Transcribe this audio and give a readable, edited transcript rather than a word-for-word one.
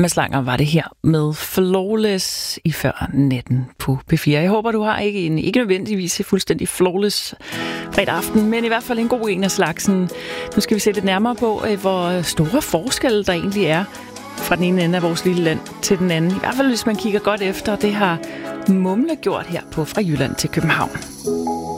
Mads Langer var det her med Flawless i før natten på P4. Jeg håber, du har ikke nødvendigvis fuldstændig flawless fredag aften, men i hvert fald en god en af slagsen. Nu skal vi se lidt nærmere på, hvor store forskelle der egentlig er fra den ene ende af vores lille land til den anden. I hvert fald, hvis man kigger godt efter. Det har Mumle gjort her på Fra Jylland til København.